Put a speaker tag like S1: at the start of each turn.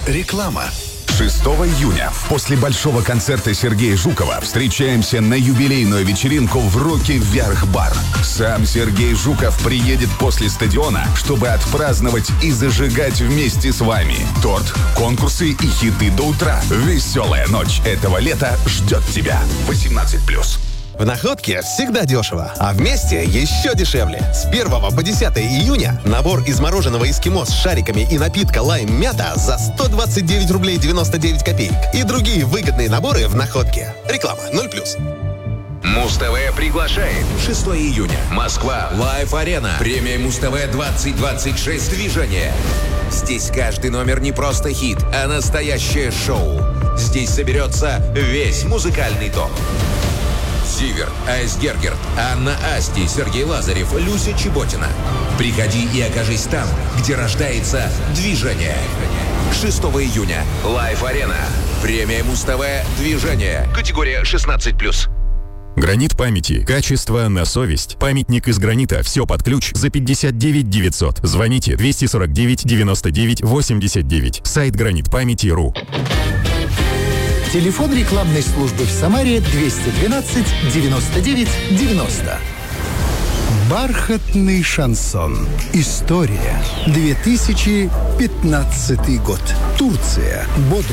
S1: Реклама. 6 июня после большого концерта Сергея Жукова встречаемся на юбилейную вечеринку в «Руки вверх бар». Сам Сергей Жуков приедет после стадиона, чтобы отпраздновать и зажигать вместе с вами. Торт, конкурсы и хиты до утра. Веселая ночь этого лета ждет тебя. 18+.
S2: В Находке всегда дешево, а вместе еще дешевле. С 1 по 10 июня набор из мороженого «Эскимо» с шариками и напитка «Лайм-мята» за 129 рублей 99 копеек. И другие выгодные наборы в Находке. Реклама 0+.
S3: Муз-ТВ приглашает. 6 июня. Москва. Лайв-арена. Премия Муз-ТВ 2026 «Движение». Здесь каждый номер не просто хит, а настоящее шоу. Здесь соберется весь музыкальный топ. Зиверт, Айсгергерт, Анна Асти, Сергей Лазарев, Люся Чеботина. Приходи и окажись там, где рождается движение. 6 июня. Лайв-арена. Премия Муз-ТВ «Движение». Категория 16+.
S4: Гранит памяти. Качество на совесть. Памятник из гранита. Все под ключ за 59 900. Звоните 249 99 89. Сайт гранитпамяти.ру.
S5: Телефон рекламной службы в Самаре 212 99 90. Бархатный шансон. История. 2015 год. Турция.